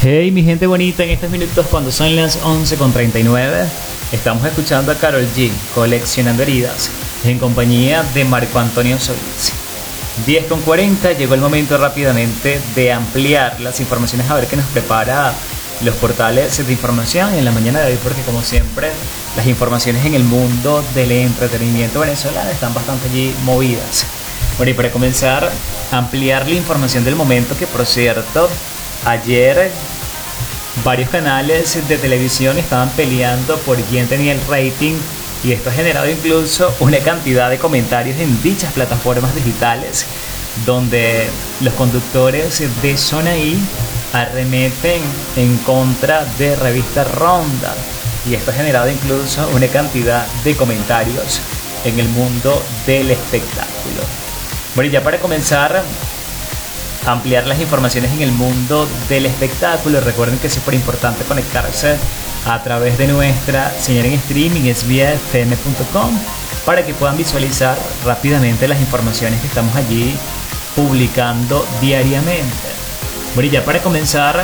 Hey mi gente bonita, en estos minutos cuando son las 11:39 estamos escuchando a Karol G, Coleccionando Heridas, en compañía de Marco Antonio Solís. 10:40, llegó el momento rápidamente de ampliar las informaciones, a ver qué nos prepara los portales de información en la mañana de hoy, porque como siempre las informaciones en el mundo del entretenimiento venezolano están bastante allí movidas. Bueno, y para comenzar, ampliar la información del momento, que por cierto, ayer varios canales de televisión estaban peleando por quién tenía el rating, y esto ha generado incluso una cantidad de comentarios en dichas plataformas digitales, donde los conductores de Zona I arremeten en contra de Revista Ronda, y esto ha generado incluso una cantidad de comentarios en el mundo del espectáculo. Bueno, y ya para comenzar a ampliar las informaciones en el mundo del espectáculo, recuerden que es súper importante conectarse a través de nuestra señal en streaming, es vía fm.com, para que puedan visualizar rápidamente las informaciones que estamos allí publicando diariamente. Bueno, y ya para comenzar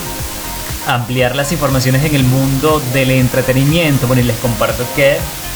a ampliar las informaciones en el mundo del entretenimiento, bueno, y les comparto que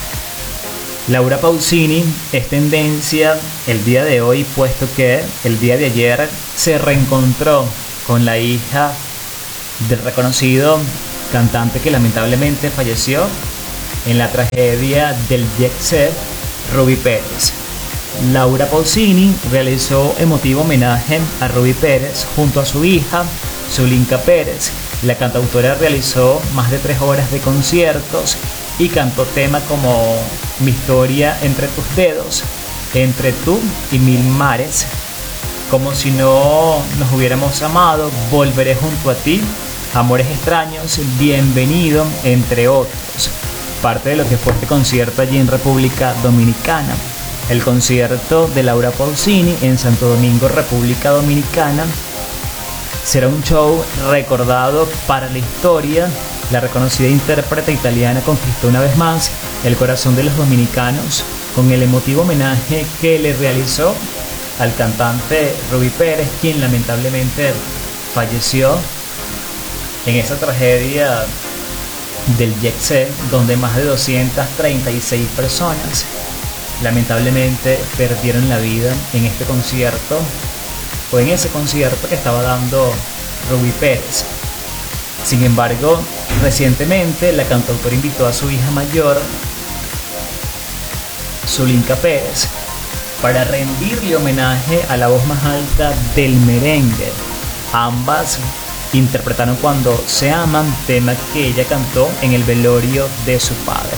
Laura Pausini es tendencia el día de hoy, puesto que el día de ayer se reencontró con la hija del reconocido cantante que lamentablemente falleció en la tragedia del jet set, Ruby Pérez. Laura Pausini realizó emotivo homenaje a Ruby Pérez junto a su hija, Zulinka Pérez. La cantautora realizó más de 3 horas de conciertos y cantó temas como Mi historia entre tus dedos, Entre tú y mil mares, Como si no nos hubiéramos amado, Volveré junto a ti, Amores extraños, Bienvenido, entre otros. Parte de lo que fue este concierto allí en República Dominicana. El concierto de Laura Pausini en Santo Domingo, República Dominicana, será un show recordado para la historia. La reconocida intérprete italiana conquistó una vez más el corazón de los dominicanos con el emotivo homenaje que le realizó al cantante Ruby Pérez, quien lamentablemente falleció en esa tragedia del jet set, donde más de 236 personas lamentablemente perdieron la vida en este concierto, o en ese concierto que estaba dando Ruby Pérez. Sin embargo, recientemente la cantautora invitó a su hija mayor, Zulinka Pérez, para rendirle homenaje a la voz más alta del merengue. Ambas interpretaron Cuando se aman, tema que ella cantó en el velorio de su padre.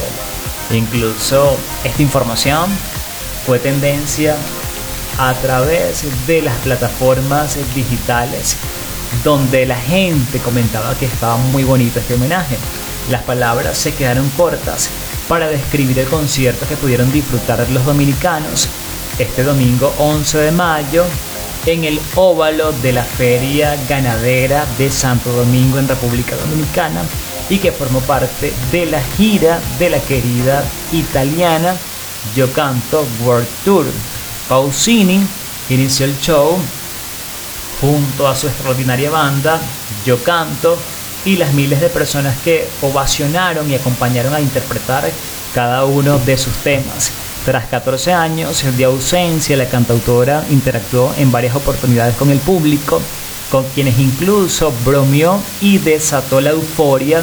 Incluso esta información fue tendencia a través de las plataformas digitales, donde la gente comentaba que estaba muy bonito este homenaje. Las palabras se quedaron cortas para describir el concierto que pudieron disfrutar los dominicanos este domingo 11 de mayo en el óvalo de la Feria Ganadera de Santo Domingo en República Dominicana, y que formó parte de la gira de la querida italiana Yo Canto World Tour. Pausini inició el show junto a su extraordinaria banda Yo Canto y las miles de personas que ovacionaron y acompañaron a interpretar cada uno de sus temas. Tras 14 años de ausencia, la cantautora interactuó en varias oportunidades con el público, con quienes incluso bromeó y desató la euforia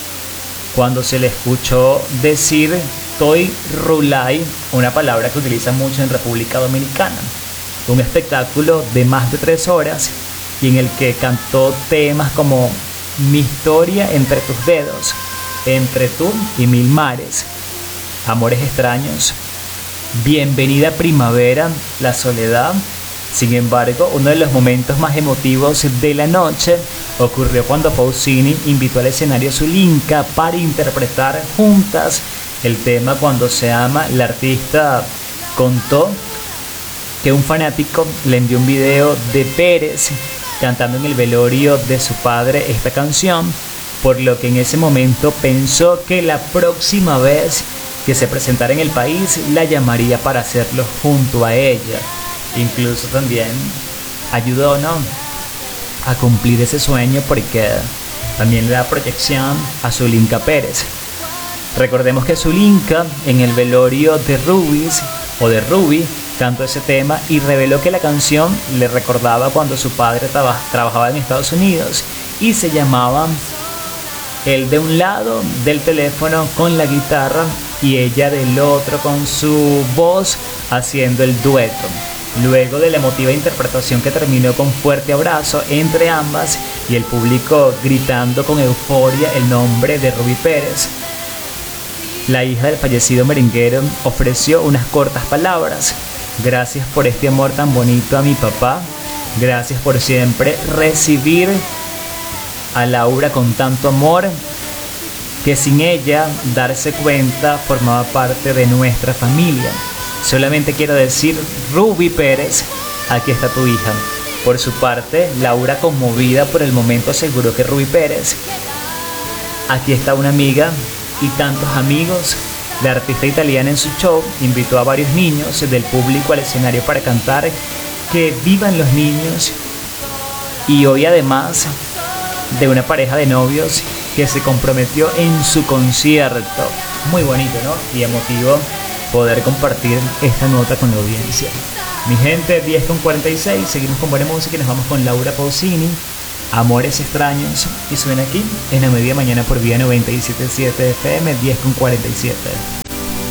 cuando se le escuchó decir Toi Rulay, una palabra que utilizan mucho en República Dominicana. Un espectáculo de más de 3 horas y en el que cantó temas como Mi historia entre tus dedos, Entre tú y mil mares, Amores extraños, Bienvenida primavera, La soledad. Sin embargo, uno de los momentos más emotivos de la noche ocurrió cuando Pausini invitó al escenario a Zulinka para interpretar juntas el tema Cuando se ama. La artista contó que un fanático le envió un video de Pérez cantando en el velorio de su padre esta canción, por lo que en ese momento pensó que la próxima vez que se presentara en el país la llamaría para hacerlo junto a ella. Incluso también ayudó, ¿no?, a cumplir ese sueño porque también le da proyección a Zulinka Pérez. Recordemos que Zulinka en el velorio de Ruby cantó ese tema y reveló que la canción le recordaba cuando su padre trabajaba en Estados Unidos y se llamaba él de un lado del teléfono con la guitarra y ella del otro con su voz haciendo el dueto. Luego de la emotiva interpretación que terminó con fuerte abrazo entre ambas y el público gritando con euforia el nombre de Ruby Pérez, la hija del fallecido merenguero ofreció unas cortas palabras. Gracias por este amor tan bonito a mi papá. Gracias por siempre recibir a Laura con tanto amor, que sin ella darse cuenta formaba parte de nuestra familia. Solamente quiero decir, Ruby Pérez, aquí está tu hija. Por su parte, Laura, conmovida por el momento, aseguró que Ruby Pérez, aquí está una amiga y tantos amigos. La artista italiana en su show invitó a varios niños del público al escenario para cantar Que vivan los niños, y hoy además de una pareja de novios que se comprometió en su concierto. Muy bonito, ¿no? Y emotivo poder compartir esta nota con la audiencia. Mi gente, 10:46, seguimos con buena música y nos vamos con Laura Pausini, Amores Extraños, y suena aquí en la media mañana por vía 97.7 FM, 10:47.